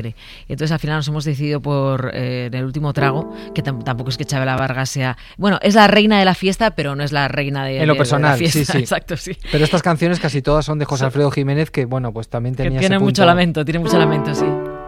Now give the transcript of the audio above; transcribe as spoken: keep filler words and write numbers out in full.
Entonces al final nos hemos decidido por eh, en el último trago, que t- tampoco es que Chabela Vargas sea, bueno, es la reina de la fiesta, pero no es la reina de, en lo de, personal, de la fiesta. sí, sí. Exacto, sí. Pero estas canciones casi todas son de José Alfredo Jiménez, que bueno, pues también tenía que tiene ese punto. mucho lamento, tiene mucho lamento, sí.